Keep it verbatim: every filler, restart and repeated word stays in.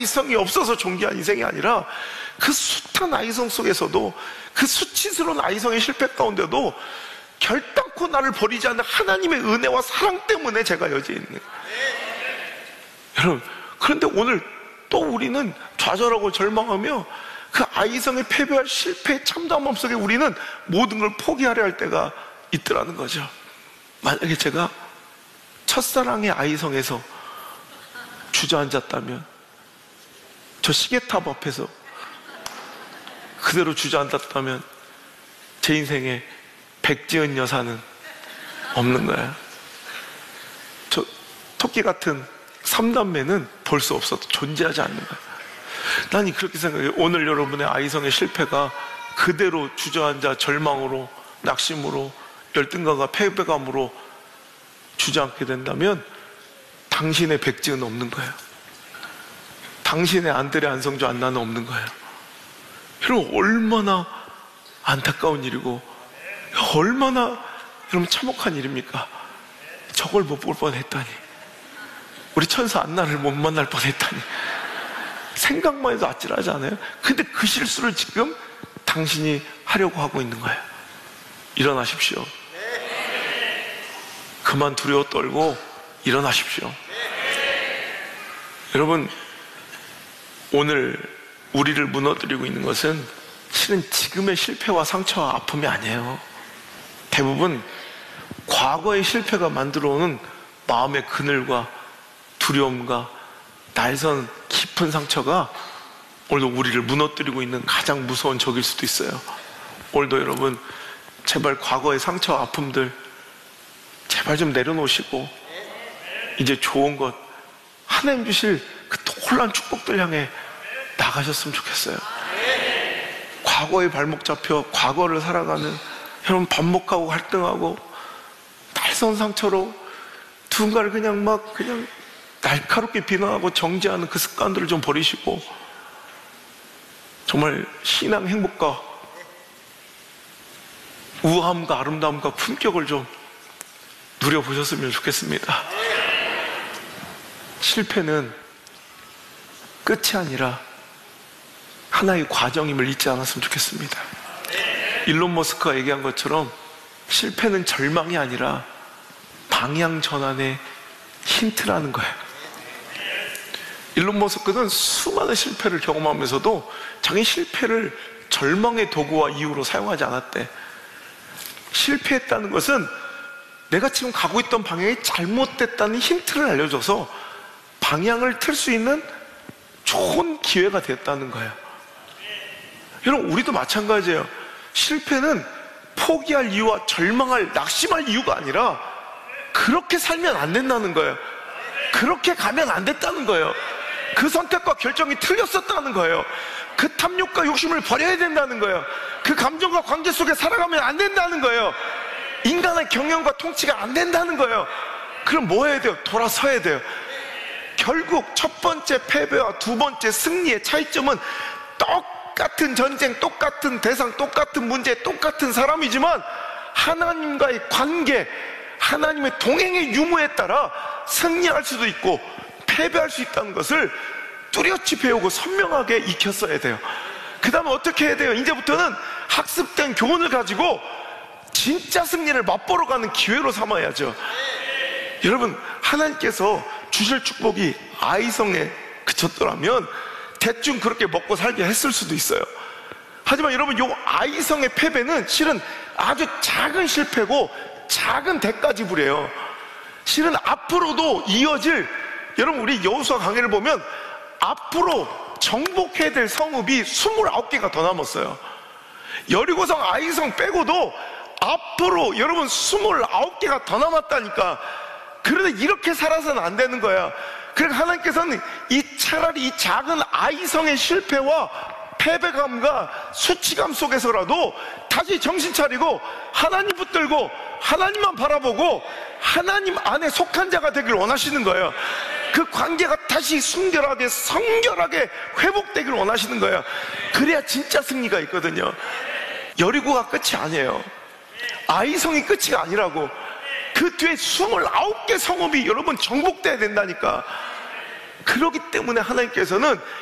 아이성이 없어서 존귀한 인생이 아니라 그 숱한 아이성 속에서도, 그 수치스러운 아이성의 실패 가운데도 결단코 나를 버리지 않는 하나님의 은혜와 사랑 때문에 제가 여기에 있는 거예요. 여러분, 그런데 오늘 또 우리는 좌절하고 절망하며 그 아이성의 패배와 실패의 참담함 속에 우리는 모든 걸 포기하려 할 때가 있더라는 거죠. 만약에 제가 첫사랑의 아이성에서 주저앉았다면, 저 시계탑 앞에서 그대로 주저앉았다면 제 인생에 백지연 여사는 없는 거야. 저 토끼 같은 삼남매는 볼 수 없어도 존재하지 않는 거야. 난 그렇게 생각해요. 오늘 여러분의 아이성의 실패가 그대로 주저앉아 절망으로, 낙심으로, 열등감과 패배감으로 주저앉게 된다면 당신의 백지은 없는 거예요. 당신의 안드레 안성조 안나는 없는 거예요. 여러분, 얼마나 안타까운 일이고 얼마나 여러분 참혹한 일입니까? 저걸 못 볼 뻔했다니, 우리 천사 안나를 못 만날 뻔했다니, 생각만 해도 아찔하지 않아요? 근데 그 실수를 지금 당신이 하려고 하고 있는 거예요. 일어나십시오. 그만 두려워 떨고 일어나십시오. 여러분, 오늘 우리를 무너뜨리고 있는 것은 실은 지금의 실패와 상처와 아픔이 아니에요. 대부분 과거의 실패가 만들어오는 마음의 그늘과 두려움과 날선 깊은 상처가 오늘도 우리를 무너뜨리고 있는 가장 무서운 적일 수도 있어요. 오늘도 여러분, 제발 과거의 상처와 아픔들 제발 좀 내려놓으시고 이제 좋은 것, 하나님 주실 그 놀라운 축복들 향해 나가셨으면 좋겠어요. 과거에 발목 잡혀 과거를 살아가는 여러분, 반복하고 갈등하고 날선 상처로 누군가를 그냥 막 그냥 날카롭게 비난하고 정죄하는 그 습관들을 좀 버리시고 정말 신앙 행복과 우아함과 아름다움과 품격을 좀 누려보셨으면 좋겠습니다. 실패는 끝이 아니라 하나의 과정임을 잊지 않았으면 좋겠습니다. 일론 머스크가 얘기한 것처럼 실패는 절망이 아니라 방향 전환의 힌트라는 거예요. 일론 머스크는 수많은 실패를 경험하면서도 자기 실패를 절망의 도구와 이유로 사용하지 않았대. 실패했다는 것은 내가 지금 가고 있던 방향이 잘못됐다는 힌트를 알려줘서 방향을 틀 수 있는 좋은 기회가 됐다는 거예요. 여러분, 우리도 마찬가지예요. 실패는 포기할 이유와 절망할, 낙심할 이유가 아니라 그렇게 살면 안 된다는 거예요. 그렇게 가면 안 됐다는 거예요. 그 선택과 결정이 틀렸었다는 거예요. 그 탐욕과 욕심을 버려야 된다는 거예요. 그 감정과 관계 속에 살아가면 안 된다는 거예요. 인간의 경영과 통치가 안 된다는 거예요. 그럼 뭐 해야 돼요? 돌아서야 돼요. 결국 첫 번째 패배와 두 번째 승리의 차이점은 똑같은 전쟁, 똑같은 대상, 똑같은 문제, 똑같은 사람이지만 하나님과의 관계, 하나님의 동행의 유무에 따라 승리할 수도 있고 패배할 수 있다는 것을 뚜렷이 배우고 선명하게 익혔어야 돼요. 그 다음에 어떻게 해야 돼요? 이제부터는 학습된 교훈을 가지고 진짜 승리를 맛보러 가는 기회로 삼아야죠. 여러분, 하나님께서 주실 축복이 아이성에 그쳤더라면 대충 그렇게 먹고 살게 했을 수도 있어요. 하지만 여러분, 이 아이성의 패배는 실은 아주 작은 실패고 작은 대가 지불이에요. 실은 앞으로도 이어질, 여러분, 우리 여호수아 강해를 보면 앞으로 정복해야 될 성읍이 스물아홉 개가 더 남았어요. 여리고성, 아이성 빼고도 앞으로 여러분 스물아홉 개가 더 남았다니까. 그런데 이렇게 살아서는 안 되는 거야. 그러니까 하나님께서는 이 차라리 이 작은 아이성의 실패와 패배감과 수치감 속에서라도 다시 정신 차리고 하나님 붙들고 하나님만 바라보고 하나님 안에 속한 자가 되길 원하시는 거예요. 그 관계가 다시 순결하게 성결하게 회복되길 원하시는 거예요. 그래야 진짜 승리가 있거든요. 여리고가 끝이 아니에요. 아이성이 끝이 아니라고. 그 뒤에 스물아홉 개 성읍이 여러분 정복돼야 된다니까. 그렇기 때문에 하나님께서는